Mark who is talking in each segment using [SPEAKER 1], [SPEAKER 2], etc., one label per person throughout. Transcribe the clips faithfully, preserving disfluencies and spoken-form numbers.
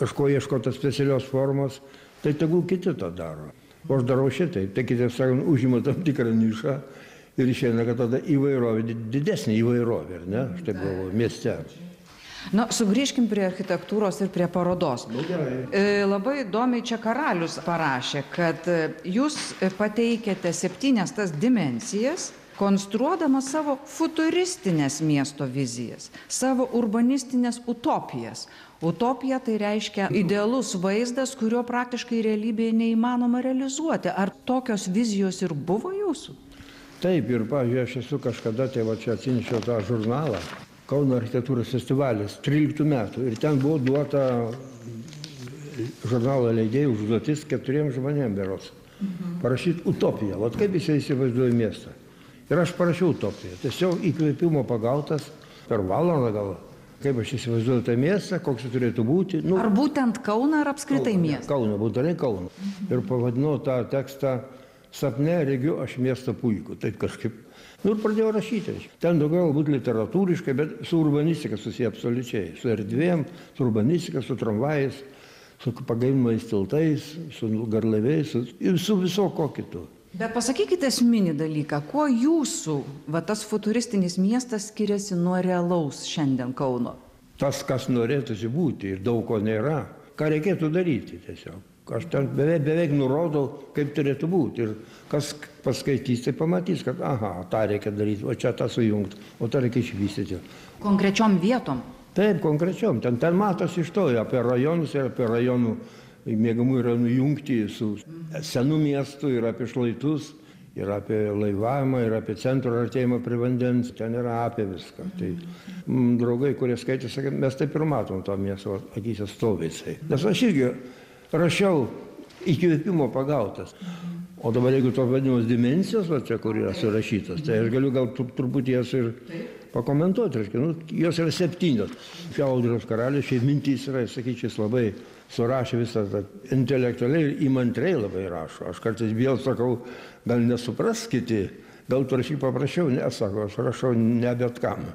[SPEAKER 1] kažko ieškoti specialios formos, tai tegul kiti to daro. O aš darau šitai, tai kitaip sakant, užima tam tikrą nišą ir išeina, kad tada įvairovė, didesnė įvairovė, ar ne? Aš taip galvoju, mieste.
[SPEAKER 2] Na, sugrįžkim prie architektūros ir prie parodos.
[SPEAKER 1] Nu, gerai.
[SPEAKER 2] E, labai įdomiai čia Karalius parašė, kad jūs pateikėte septynias tas dimensijas, konstruodamas savo futuristinės miesto vizijas, savo urbanistinės utopijas. Utopija tai reiškia idealus vaizdas, kurio praktiškai realybėje neįmanoma realizuoti. Ar tokios vizijos ir buvo jūsų?
[SPEAKER 1] Taip, ir, pavyzdžiui, aš esu kažkada, tai va čia atsinešiau tą žurnalą, Kauno architektūros festivalis, tryliktų metų, ir ten buvo duota žurnalo leidėjų užduotis keturiems žmonėms beros. Mhm. Parašyti utopiją, vat kaip jis įsivaizduoja miestą. Ir aš parašiau utopiją, tiesiog įkvėpimo pagautas per valandą gal, kaip aš įsivaizduoju tą miestą, koks jis turėtų būti. Nu,
[SPEAKER 2] ar būtent Kauną, ar apskritai
[SPEAKER 1] Kauną,
[SPEAKER 2] miestą?
[SPEAKER 1] Kauną, būtinai Kauną. Mhm. Ir pavadinau tą tekstą Sapne regiu aš miestą puikų, taip kažkaip. Nu ir pradėjau rašyti. Ten daugiau galbūt literatūriškai, bet su urbanistika susiję absoliučiai. Su erdvėm, su urbanistika, su tramvajais, su pagaivimais tiltais, su garlaiviais su, ir su viso ko kitu.
[SPEAKER 2] Bet pasakykite esminį dalyką, kuo jūsų, va, tas futuristinis miestas skiriasi nuo realaus šiandien Kauno?
[SPEAKER 1] Tas, kas norėtųsi būti ir daug ko nėra, ką reikėtų daryti tiesiog. Aš ten beveik, beveik nurodau, kaip turėtų būti. Ir kas paskaitys, tai pamatys, kad aha, tą reikia daryti, o čia tą sujungti, o tą reikia išvystyti.
[SPEAKER 2] Konkrečiom vietom?
[SPEAKER 1] Taip, konkrečiom. Ten, ten matosi iš to apie rajonus ir apie rajonų, mėgamų rajonų jungtį su senu miestu ir apie šlaitus, ir apie laivavimą, ir apie centro artėjimą prie vandens. Ten yra apie viską. Tai m, draugai, kurie skaitė, sakė, mes taip ir matom to miesto akyse stovėsiai. Nes aš irgi rašiau įkvėpimo pagautas. O dabar jeigu to vadinamos dimensijos, va čia, kur yra surašytos, tai aš galiu gal truputį jas ir pakomentuoti. Reiškia, nu, jos yra septynios. Čia Audriaus Karalius, šiaip mintys yra, sakyčiau, jis labai surašė visą tą intelektualiai ir įmantriai labai rašo. Aš kartais vėl sakau, gal nesupras kiti, gal tu rašyk paprašiau, ne, sako, aš rašau ne bet kam.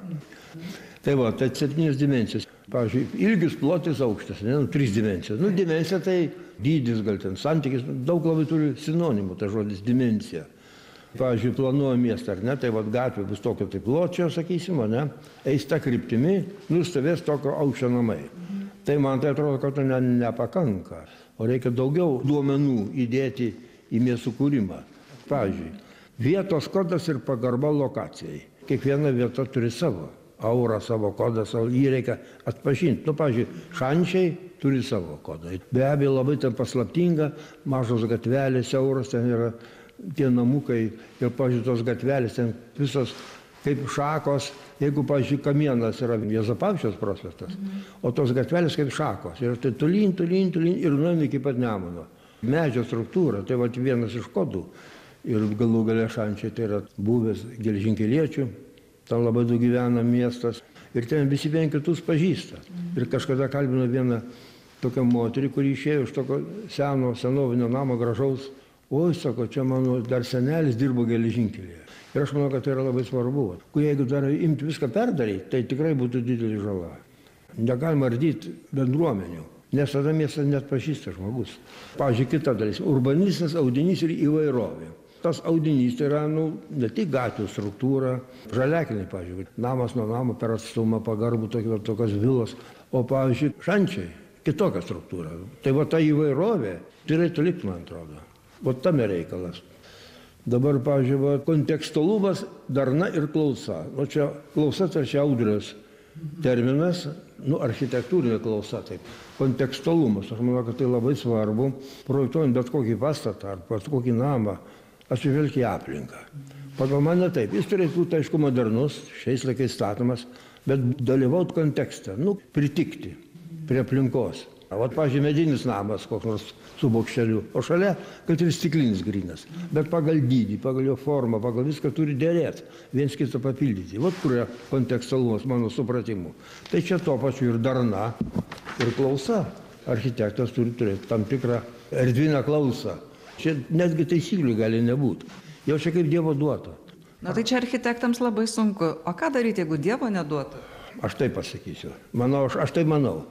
[SPEAKER 1] Tai va, tai septynios dimensijos. Pavyzdžiui, ilgis, plotis, aukštas, ne, nu, trys dimensijos. Nu, dimensija tai dydis, gal ten santykis, daug labai turi sinonimų, tai žodis dimensija. Pavyzdžiui, planuoja miestą, ar ne, tai va, gatvė bus tokio tai pločio, sakysim, ne, eis tą kryptimi, nustovės tokio aukščio namai. Tai man tai atrodo, kad to ne, nepakanka, o reikia daugiau duomenų įdėti į miestų kūrimą. Pavyzdžiui, vietos kodas ir pagarba lokacijai. Kiekviena vieta turi savo aurą, savo kodą, savo, jį reikia atpažinti. Nu, pavyzdžiui, Šančiai turi savo kodą. Be abejo, labai ten paslaptinga, mažos gatvelės, siauros, ten yra tie namukai ir, pavyzdžiui, tos gatvelės, ten visos kaip šakos, jeigu, pavyzdžiui, Kamienas yra Juozapavičiaus prospektas, o tos gatvelės kaip šakos. Ir tai tolyn, tolyn, tolyn ir nueina iki pat Nemuno. Medžio struktūra, tai va vienas iš kodų. Ir galų gale Šančiai tai yra buvęs geležinkeliečių. Ten labai daug gyvena miestas ir ten visi vien kitus pažįsta. Ir kažkada kalbino vieną tokią moterį, kuri išėjo iš tokio seno, senovinio namo gražaus. Oi, sako, čia mano dar senelis dirbo geležinkelėje. Ir aš manau, kad tai yra labai svarbu. Jeigu dar imti viską perdaryti, tai tikrai būtų didelė žala. Negalima ardyti bendruomenių, nes tada miestas net pažįsta žmogus. Pavyzdžiui, kita dalis – urbanistinis audinys ir įvairovė. Tas audinys tai yra, nu, ne tik gatvių struktūra, žaliakinai, pavyzdžiui, namas nuo namo per atstumą pagarbų, tokios, tokios vilos, o, pavyzdžiui, Šančiai, kitokia struktūra. Tai va ta įvairovė turėtų likti, man atrodo. Va tame reikalas. Dabar, pavyzdžiui, va, kontekstualumas, darna ir klausa. O čia klausa, tai čia Audriaus terminas, nu, architektūrinė klausa, taip. Kontekstualumas, aš manau, kad tai labai svarbu, projektuojant bet kokį pastatą ar bet kokį namą, atsižvelgti į aplinką. Pagal mane taip, jis turėtų būti, aišku, modernus, šiais laikais statomas, bet dalyvauti kontekste, nu, pritikti prie aplinkos. O, pavyzdžiui, medinis namas, koks nors su bokšteliu, o šalia, kad ir stiklinis grynas. Bet pagal dydį, pagal jo formą, pagal viską turi dėrėti, viens kitą papildyti. Vat kur yra kontekstualumas mano supratimu. Tai čia to pačiu ir darna, ir klausa. Architektas turi turėti tam tikrą erdvinę klausą. Čia netgi taisyklių gali nebūti. Jau čia kaip Dievo duota.
[SPEAKER 2] Na tai čia architektams labai sunku. O ką daryti, jeigu Dievo neduota?
[SPEAKER 1] Aš taip pasakysiu. Manau, aš, aš tai manau.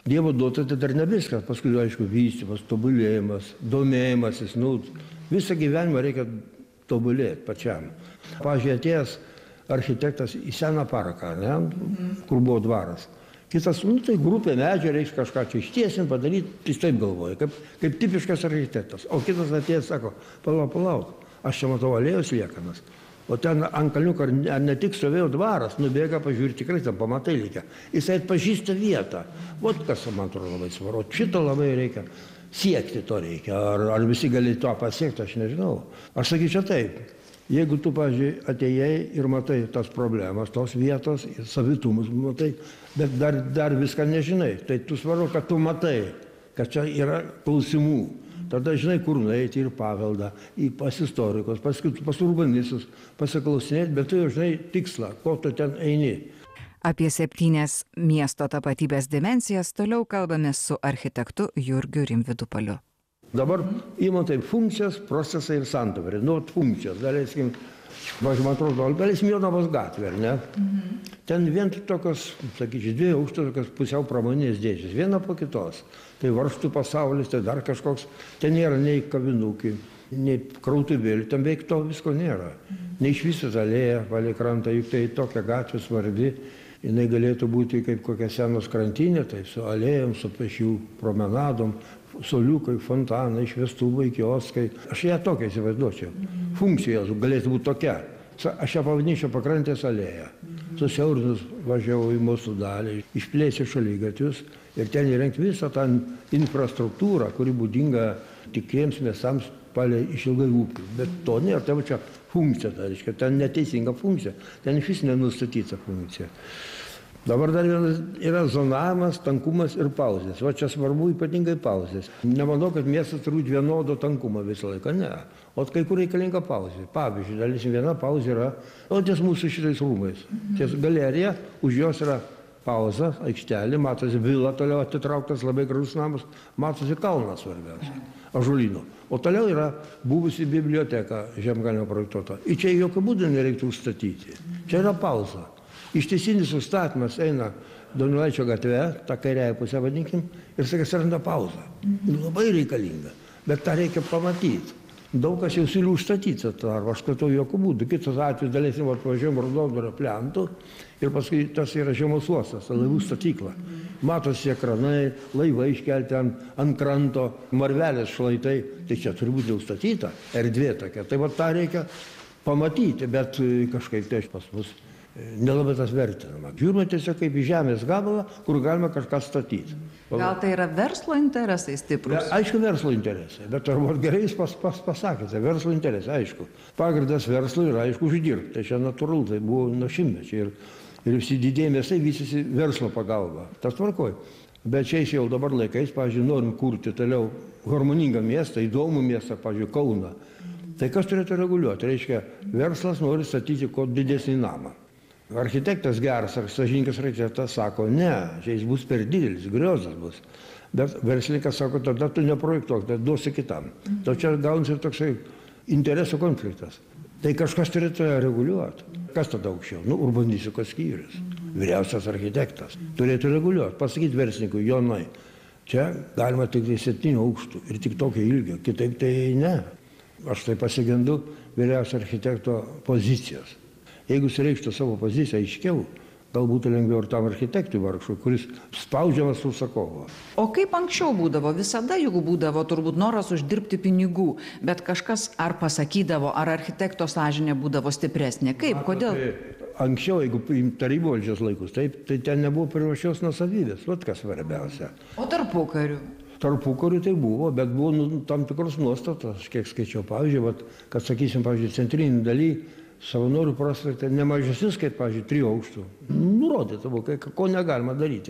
[SPEAKER 1] Dievo duota tai dar ne viskas, paskui, aišku, vystymas, tobulėjimas, domėjimasis, nu, visą gyvenimą reikia tobulėti pačiam. Pavyzdžiui, atėjęs architektas į seną paraką, ne, kur buvo dvaras. Kitas, nu, tai grupė medžio, reiks kažką čia ištiesinti, padaryti, jis taip galvoja, kaip, kaip tipiškas architektas. O kitas atėjęs sako, palauk, palauk, aš čia matau alėjos liekanas. O ten ant kalniuko ar ne tik stovėjo dvaras, nubėga pažiūrėti, tikrai ten pamatai likę. Jisai atpažįsta vietą. Vot kas, man atrodo, labai svarbu. Šito labai reikia. Siekti to reikia. Ar, ar visi gali to pasiekti, aš nežinau. Aš sakyčiau taip. Jeigu tu, pavyzdžiui, atėjai ir matai tas problemas, tos vietos, savitumus matai, bet dar, dar viską nežinai, tai tu svarbu, kad tu matai, kad čia yra klausimų. Tada žinai, kur nueiti ir paveldą, į pas istorikus, pas, pas urbanistus, pasiklausinėti, bet tu jau žinai tikslą, ko tu ten eini.
[SPEAKER 2] Apie septynias miesto tapatybės dimensijas toliau kalbamės su architektu Jurgiu Rimvidu-Paliu.
[SPEAKER 1] Dabar įmam taip funkcijas, procesai ir santavarė. Nu, funkcijas, galėsim, man atrodo, galėsim Jonavos gatvę, ar ne? Mhm. Ten vien tokios, sakyčiau, dvi aukštos, tokios pusiau pramoninės dėžės, viena po kitos. Tai varžtų pasaulis, tai dar kažkoks, ten nėra nei kavinukai, nei krautuvėlių, ten beveik to visko nėra. Mhm. Nei iš viso alėja, palei krantą, juk tai tokia gatvė svarbi, jinai galėtų būti kaip kokia senos krantinė, tai su alėjom, su pešių promenadom, soliukai, fontanai, šviestuvai, kioskai. Aš ją tokia įsivaizduočiau. Mhm. Funkcijos galėtų būti tokia. Aš ją pavadinčiau pakrantės alėją. Mhm. Susiaurinus važiavau į mūsų dalį, išplėsti šaligatvius ir ten įrengti visą tą infrastruktūrą, kuri būdinga tikriems miestams palei išilgai upių. Bet to nėra, tai va čia funkcija, tai reiškia, ten neteisinga funkcija, ten iš vis nenustatyta funkcija. Dabar dar vienas yra zonavimas, tankumas ir pauzės. Va čia svarbu ypatingai pauzės. Nemanau, kad miestas turi vienodo tankumą visą laiką, ne. O kai kur reikalinga pauzė. Pavyzdžiui, dalysim, viena pauzė yra, o ties mūsų šitais rūmais. Ties galerija, už jos yra pauza, aikštelė, matosi vila, toliau atitrauktas labai gražus namas, matosi kalnas svarbiausia, ąžuolyno. O toliau yra buvusi biblioteka Žemkalnio projektuota. Ir čia jokių būdų nereiktų užstatyti. Čia yra pauza. Ištisinis užstatymas eina Donelaičio gatve, tą kairiąją pusę vadinkim, ir sakai, atsiranda pauza. Labai reikalinga, bet tą reikia pamatyti. Daug kas jau siūlė užstatyti tą darbą, aš skatau jokių būdų. Kitas atvejs dalėsim atvažiuojam Raudondvario plentų ir paskui tas yra žiemos uostas, laivų statykla. Matosi ekranai, laivai iškelti ant, ant kranto, marvelės šlaitai, tai čia turi būti užstatyta, erdvė tokia. Tai va tą reikia pamatyti, bet kažkaip tai pas mus nelabai tas vertinama. Žiūrime tiesiog kaip į žemės gabalą, kur galima kažką statyti.
[SPEAKER 2] Gal tai yra verslo interesai stiprus?
[SPEAKER 1] Aišku, verslo interesai, bet turbūt gerai jūs pas, pas, pasakėte, verslo interesai, aišku. Pagrindas verslo yra, aišku, uždirbti, tai čia natūralu, tai buvo nuo šimtmečių ir, ir visi didieji miestai vystysi verslo pagalba. Tas tvarkoj. Bet šiais jau dabar laikais, pavyzdžiui, norim kurti toliau harmoningą miestą, įdomų miestą, pavyzdžiui, Kauną. Tai kas turėtų reguliuoti? Reiškia, verslas nori statyti kuo didesnį namą. Architektas geras ar sąžininkas architektas sako, ne, čia jis bus per didelis, griozas bus. Bet verslininkas sako, tada tu neprojektuok, tada duosi kitam. Tai čia gaunasi toksai interesų konfliktas. Tai kažkas turėtų reguliuoti. Kas tada aukščiau? Nu, urbanistikos skyrius. Vyriausias architektas turėtų reguliuoti. Pasakyti verslininkui, Jonai, čia galima tik tai septynių aukštų ir tik tokio ilgio, kitaip tai ne. Aš tai pasigendu vyriausio architekto pozicijos. Jeigu jis reikštų savo poziciją aiškiau, galbūt lengviau ir tam architektui vargšui, kuris spaudžiamas užsakovo.
[SPEAKER 2] O kaip anksčiau būdavo? Visada juk būdavo turbūt noras uždirbti pinigų, bet kažkas ar pasakydavo, ar architekto sąžinė būdavo stipresnė. Kaip? Kodėl?
[SPEAKER 1] Anksčiau, jeigu tarybų valdžios laikus, taip, tai ten nebuvo privačios nuosavybės, vat kas svarbiausia.
[SPEAKER 2] O tarpukariu?
[SPEAKER 1] Tarpukariu tai buvo, bet buvo nu, tam tikros nuostatos, aš kiek skaičiau, pavyzdžiui, vat, kad sakysim, pavyzdžiui, centrinį dalį Savanorių prospekte nemažesnis, kaip, pavyzdžiui, trijų aukštų. Nurodyta buvo, ko negalima daryti.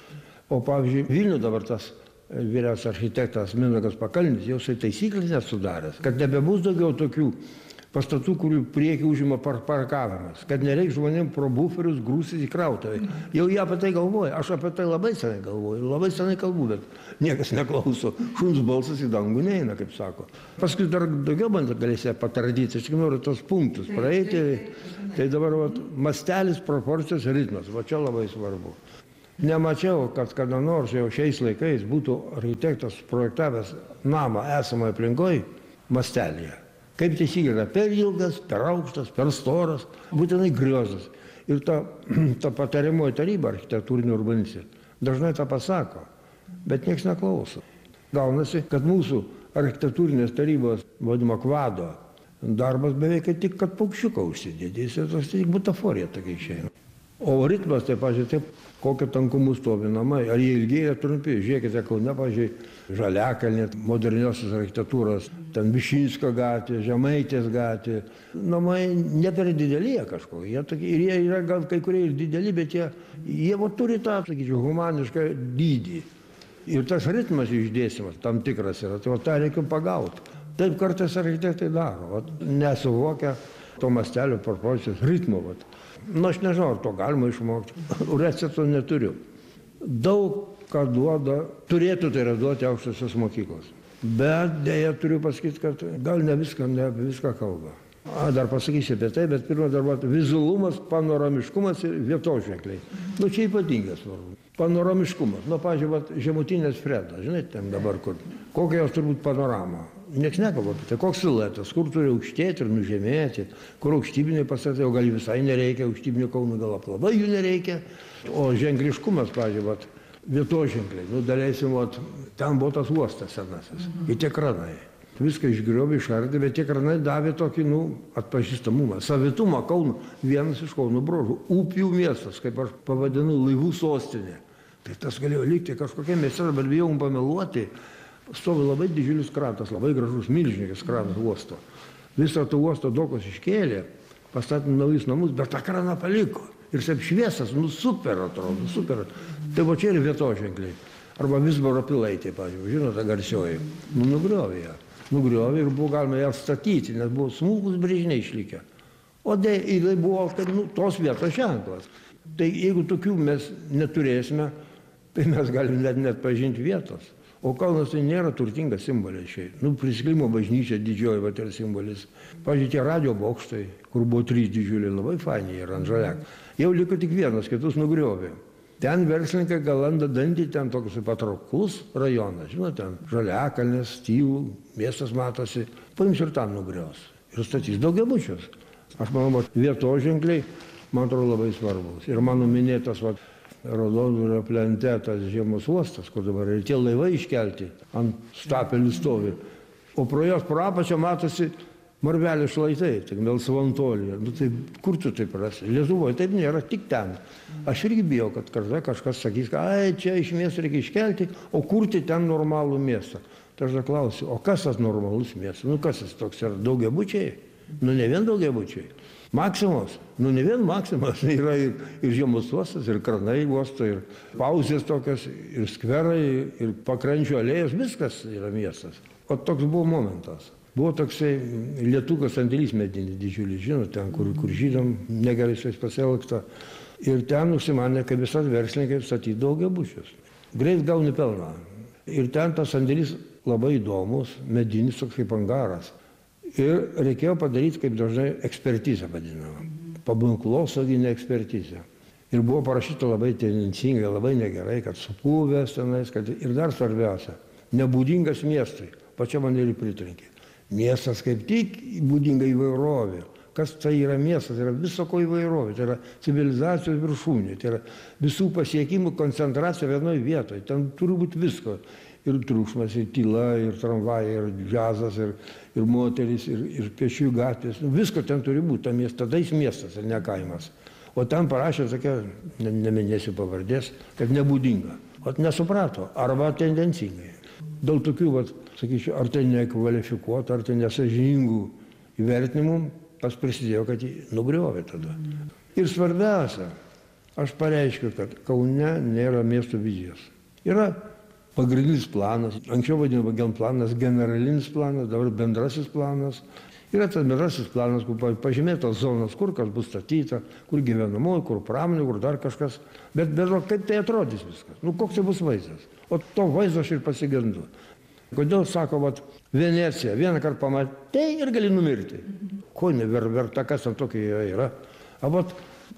[SPEAKER 1] O, pavyzdžiui, Vilnių dabar tas vyriausias architektas Mindaugas Pakalnis jau jisai taisyklės nesudaręs, kad nebebus daugiau tokių pastatų, kurių priekį užima par parkavimas, kad nereiks žmonėm pro buferius grūsis į krautuvę. Jau jie apie tai galvoja, aš apie tai labai senai galvoju, labai senai kalbu, bet niekas neklauso. Šuns balsas į dangų neina, kaip sako. Paskui dar daugiau bandant galėsite patradyti, aš tik noriu tos punktus praeiti, tai dabar vat, mastelis, proporcijos, ritmas, va čia labai svarbu. Nemačiau, kad kada nors jau šiais laikais būtų architektas projektavęs namą esamą aplinkoje mastelėje. Kaip teisingai yra per ilgas, per aukštas, per storas, būtinai griozas. Ir ta, ta patariamoji taryba architektūrinė urbanistinė dažnai tą pasako, bet nieks neklauso. Gaunasi, kad mūsų architektūrinės tarybos vadimo kvado darbas beveik tik, kad paukščiuką užsidėti. Jis yra tik butaforija tokia išeina. O ritmas, tai, pažiūrėjau, taip, kokio tankumu stovi namai, ar jie ilgiai ar trumpi. Žiūrėkite, Kaune, pažiūrėjau, Žaliakalnė, moderniosios architektūros, ten Višinsko gatvė, Žemaitės gatvė. Namai ne per dideli jie kažko. Jie tokie, ir jie yra gal kai kurie ir dideli, bet jie, jie va, turi tą, sakyčiau, humanišką dydį. Ir tas ritmas išdėstymas tam tikras yra, tai va, tą reikia pagauti. Taip kartais architektai daro, va, nesuvokia to mastelio proporcijos ritmo. Va. Na, aš nežinau, ar to galima išmokti. Recepto neturiu. Daug ką duoda, turėtų tai yra duoti aukštosios mokyklos. Bet dėja turiu pasakyti, kad gal ne viską, ne apie viską kalba. A, dar pasakysiu apie tai, bet pirmą darbą vizualumas, panoramiškumas ir vietoženkliai. Nu, čia ypatingas svarbu. Panoramiškumas. Nu, pažiūrėjau, žemutinės Fredas, žinai, ten dabar kur. Kokia jos turbūt panorama. Niekas nekalba apie tai, koks siluetas, kur turi aukštėti ir nužemėti, kur aukštybiniai pastatai, o gal visai nereikia, aukštybinių Kaunų gal aplamai jų nereikia. O ženkliškumas, pažiūrėjau, vietoženkliai. Nu, daleisim, vat, ten buvo tas uostas senasis. Ir tie kranai. Viską išgriovė, išardė, bet tie kranai davė tokį, nu, atpažįstamumą. Savitumą Kaunų. Vienas iš Kaunų bruožų. Upių miestas, kaip aš pavadinu, laivų sostinė. Tai tas galėjo likti kažkokie miestai, bet bijau pameluoti. Stovi labai didžiulis kratas, labai gražus, milžinikas kratas uosto. Visą to uosto dokos iškėlė, pastatė naujus namus, bet tą kraną paliko. Ir taip šviesas, nu super atrodo, super. Tai va čia ir vietoženkliai. Arba Visbaro pilaitė, pavyzdžiui, žinote, garsioji. Nu, nugriovė ją. Nugriovė ir buvo galima ją statyti, nes buvo smulkus brėžiniai išlikę. O tai buvo tai, nu, tos vietos ženklas. Tai jeigu tokių mes neturėsime, tai mes galim net net pažinti vietos. O Kaunas tai nėra turtingas simbolis šiai. Nu, Prisikėlimo bažnyčia didžioji, va, tai simbolis. Pavyzdžiui, tie radio bokštai, kur buvo trys didžiuliai, labai fainiai ir ant Žaliakalnio. Jau liko tik vienas, kitus nugriovė. Ten verslininkai gal landa dantį, ten toks patrauklus rajonas, žinot, ten Žaliakalnis, Stylų, miestas matosi. Paims ir ten nugriaus. Ir statys daugiabučius. Aš manau, vietoženkliai, man atrodo, labai svarbus. Ir mano minėtas, va, Raudondvario plente tas žiemos uostas, kur dabar ir tie laivai iškelti ant stapelių stovi. O pro jos pro apačią matosi Marvelės šlaitai, tik Melsvantolija. Nu, tai kur tu taip rasi? Lietuvoje taip nėra, tik ten. Aš irgi bijau, kad kartą kažkas sakys, kad ai, čia iš miesto reikia iškelti, o kurti ten normalų miestą. Tai aš klausiu, o kas tas normalus miestas? Nu, kas tas toks yra? Daugiabučiai? Nu, ne vien daugiabučiai. Maksimos, nu ne vien Maksimos, yra ir, ir žiemos uostas, ir kranai uosto, ir pauzės tokios, ir skverai, ir pakrančių alėjos, viskas yra miestas. O toks buvo momentas. Buvo toksai lietukas sandėlys medinis didžiulis, žinot, ten, kur, kur žydam negerai su jais pasielgta. Ir ten užsimanė, kad visas verslininkai statyti daugiabučius. Greit gauni pelną. Ir ten tas sandėlys labai įdomus, medinis toks kaip angaras. Ir reikėjo padaryti, kaip dažnai, ekspertizę vadinamą. Paminklosauginę ekspertizę. Ir buvo parašyta labai tendencingai, labai negerai, kad supuvęs tenais, kad ir dar svarbiausia, nebūdingas miestui. Pačia man ir pritrenkė. Miestas kaip tik būdinga įvairovė. Kas tai yra miestas? Tai yra visoko įvairovė. Tai yra civilizacijos viršūnė. Tai yra visų pasiekimų koncentracija vienoje vietoje. Ten turi būti visko. Ir triukšmas, ir tyla, ir tramvajai, ir džiazas, ir, ir moteris, ir, ir pėsčiųjų gatvės. Visko ten turi būti, ta miestas, tada jis miestas, ir ne kaimas. O ten parašė, tokia, ne, neminėsiu pavardės, kad nebūdinga. O nesuprato, arba tendencingai. Dėl tokių, vat, sakyčiau, ar tai nekvalifikuotų, ar tai nesąžiningų įvertinimų, pas prisidėjo, kad jį nugriovė tada. Ir svarbiausia, aš pareiškiu, kad Kaune nėra miesto vizijos. Yra pagrindinis planas, anksčiau vadinama genplanas, generalinis planas, dabar bendrasis planas. Yra tas bendrasis planas, kur pažymėtos zonos, kur kas bus statyta, kur gyvenamoji, kur pramonė, kur dar kažkas. Bet bet kaip tai atrodys viskas? Nu, koks tai bus vaizdas? O to vaizdo aš ir pasigendu. Kodėl sako, vat, Venecija, vieną kartą pamatei ir gali numirti. Ko neverta, kas ant tokio yra? A vat,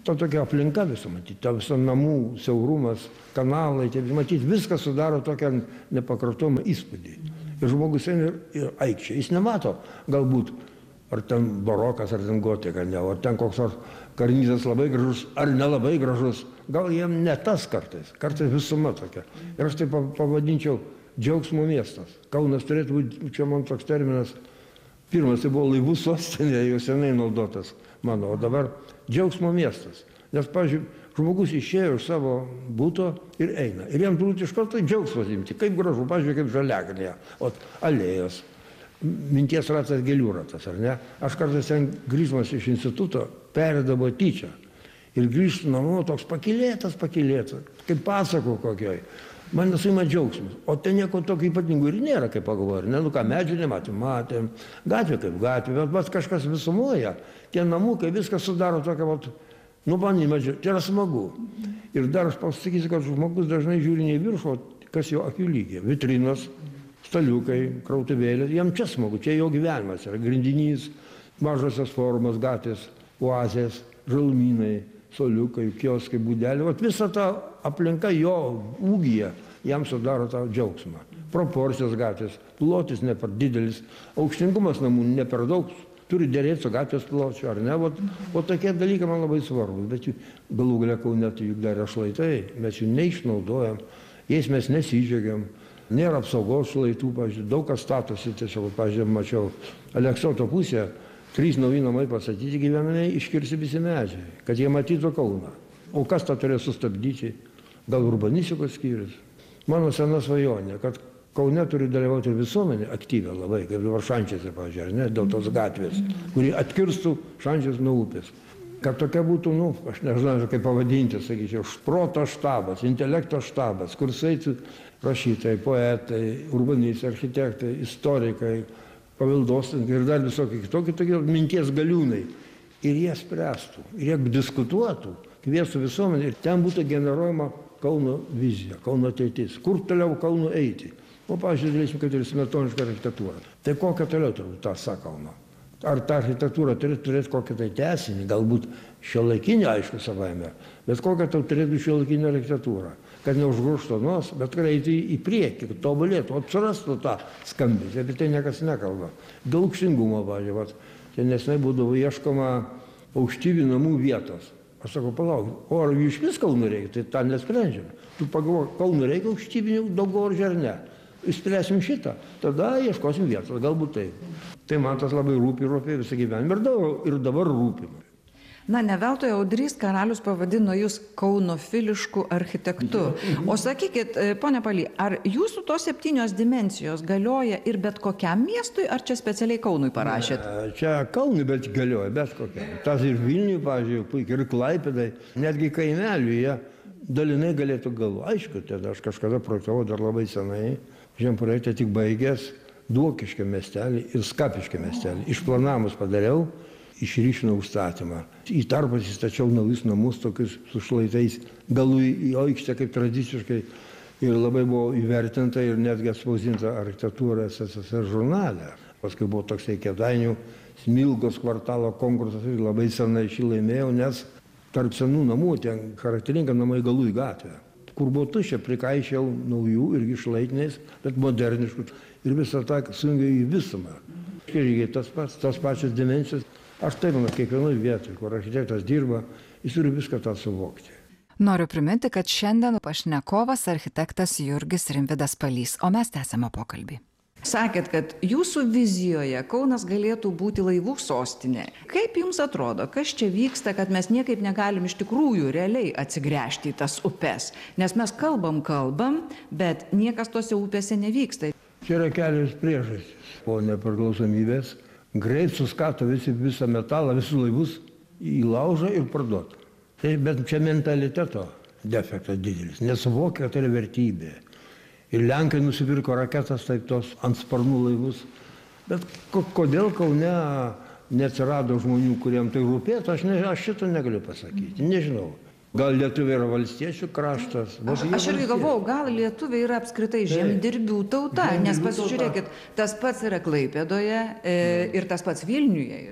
[SPEAKER 1] ta tokia aplinka visą matyti, ta visa namų siaurumas, kanalai, taip, matyti, viskas sudaro tokią nepakartojamą įspūdį. Ir žmogus eina ir aikčia, jis nemato galbūt, ar ten barokas, ar ten gotika, ne, ar ten koks nors karnizas labai gražus, ar nelabai gražus, gal jiem ne tas kartais, kartais visuma tokia. Ir aš tai pavadinčiau džiaugsmo miestas. Kaunas turėtų būti, čia man toks terminas, pirmas tai buvo laivų sostinė, jau senai naudotas mano, o dabar džiaugsmo miestas. Nes, pavyzdžiui, žmogus išėjo iš savo būto ir eina. Ir jam turbūt iš karto džiaugsmas imti, kaip gražu, pavyzdžiui, kaip žaliakalnyje, o alėjos, minties ratas, gėlių ratas, ar ne? Aš kartais ten grįždamas iš instituto perėdavo tyčia. Ir grįžtų namo toks pakylėtas, pakylėtas, kaip pasako kokioj. Man nesuima džiaugsmas. O ten nieko tokio ypatingo ir nėra, kaip pagalvoju. Ne, nu ką, medžių nematėm, matėm, gatvė kaip gatvė, bet bet kažkas visumoje, tie namukai, viskas sudaro tokią, vat, nu, man įmadžiu, tai yra smagu. Ir dar aš pasakysiu, kad žmogus dažnai žiūri ne į viršų, kas jo akių lygiai. Vitrinos, staliukai, krautuvėlės, jam čia smagu, čia jo gyvenimas yra grindinys, mažosios formos, gatvės, oazės, žalumynai, soliukai, kioskai, būdelė. Vat visa ta aplinka jo ūgyje jam sudaro tą džiaugsmą. Proporcijos gatvės, plotis ne per didelis, aukštingumas namų ne per daug, turi dėrėti su gatvės pločiu, ar ne? Vat, o tokie dalykai man labai svarbus, bet jų galų galia Kaune juk dar yra šlaitai, mes jų neišnaudojam, jais mes nesidžiaugiam, nėra apsaugos šlaitų, pavyzdžiui, daug kas statosi, tiesiog, pavyzdžiui, mačiau Aleksoto pusėje, trys nauji namai pastatyti gyvenamieji, iškirsti visi medžiai, kad jie matytų Kauną. O kas tą turėjo sustabdyti? Gal urbanistikos skyrius? Mano sena svajonė, kad Kaune turi dalyvauti visuomenė aktyvią labai, kaip dabar Šančiuose, pavyzdžiui, ar ne, dėl tos gatvės, kuri atkirstų Šančius nuo upės. Kad tokia būtų, nu, aš nežinau, kaip pavadinti, sakyčiau, proto štabas, intelekto štabas, kur saitų rašytojai, poetai, urbanistai, architektai, istorikai, paveldosaugininkai ir dar visokie kitokie tokie minties galiūnai. Ir jie spręstų, ir jie diskutuotų, kviestų visuomenę, ir ten būtų generuojama Kauno vizija, Kauno ateitis. Kur toliau Kauno eiti? O, pavyzdžiui, dvidešimt keturi smetoniška architektūra. Tai kokia toliau turbūt tą sakoma? Ar ta architektūra turėtų turėti kokią tai tęsinį, galbūt šiuolaikinę, aišku, savaime, bet kokią tau turėtų šiuolaikinę architektūrą, kad neužgrūžtų nos, bet kad eitų į priekį, kad tobulėtų, atsirastų tą skambesį, apie tai niekas nekalba. Dėl aukštingumo, pavyzdžiui, čia nesnai būdavo ieškoma aukštybių namų vietos. Aš sakau, palauk, o ar iš vis Kaunų reikia, tai tą nesprendžiam. Tu pagalvok, Kaunų reikia aukštybinių Daugoržių ar ne? Išspręsim šitą, tada ieškosim vietos, galbūt taip. Tai man tas labai rūpi, rūpi visą gyvenimą ir dabar, ir dabar rūpi.
[SPEAKER 2] Na, ne veltui Audrys Karalius pavadino jūs kaunofilišku architektu. O sakykit, ponia Paly, ar jūsų tos septynios dimensijos galioja ir bet kokiam miestui, ar čia specialiai Kaunui parašėt?
[SPEAKER 1] Ne, čia Kaunui bet galioja, bet kokiam. Tas ir Vilniui, pavyzdžiui, puikiai, ir Klaipėdai, netgi kaimeliui jie dalinai galėtų galvoti. Aišku, tada aš kažkada projektavau dar labai senai, žem projektą tik baigęs, Duokiškio miestelį ir Skapiškio miestelį. Išplanavimus padariau, išryšinau užstatymą. Į tarpas įstačiau naujus namus, tokius su šlaitais, galų į aikštę kaip tradiciškai. Ir labai buvo įvertinta ir netgi atspausdinta architektūra S S S R žurnale. Paskui buvo toksai Kėdainių Smilgos kvartalo konkursas ir labai senai šį laimėjau, nes tarp senų namų ten charakteringa namai galų į gatvę. Kur buvo tuščia, prikaišiau naujų irgi šlaitiniais, bet moderniškų. Ir visą tą sujungiau į visumą. Irgi tas pats, tas pačias dimensijas. Aš taip manau, kiekvienoje vietoje, kur architektas dirba, jis turi viską tą suvokti.
[SPEAKER 3] Noriu priminti, kad šiandien pašnekovas architektas Jurgis Rimvydas Palys, o mes tęsiame pokalbį.
[SPEAKER 2] Sakėt, kad jūsų vizijoje Kaunas galėtų būti laivų sostinė. Kaip jums atrodo, kas čia vyksta, kad mes niekaip negalim iš tikrųjų realiai atsigręžti į tas upes? Nes mes kalbam, kalbam, bet niekas tose upėse nevyksta.
[SPEAKER 1] Čia yra kelios priežastys. Po nepriklausomybės greit suskato visi, visą metalą, visus laivus į laužą ir parduotų. Tai, bet čia mentaliteto defektas didelis. Nesuvokia, kad tai yra vertybė. Ir Lenkai nusipirko raketas, taip tos ant sparnų laivus. Bet kodėl Kaune neatsirado žmonių, kuriem tai rūpėtų, aš, ne, aš šito negaliu pasakyti, nežinau. Gal lietuviai yra valstiečių kraštas?
[SPEAKER 2] Aš, aš irgi galvojau, gal lietuviai yra apskritai žemdirbių tauta, žemdirbių nes pasižiūrėkit, tas pats yra Klaipėdoje e, ir tas pats Vilniuje yra.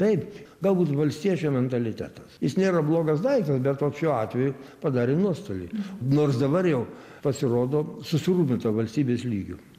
[SPEAKER 1] Taip, galbūt valstiečio mentalitetas. Jis nėra blogas daiktas, bet šiuo atveju padarė nuostolį. Nors dabar jau pasirodo susirūpinta valstybės lygių.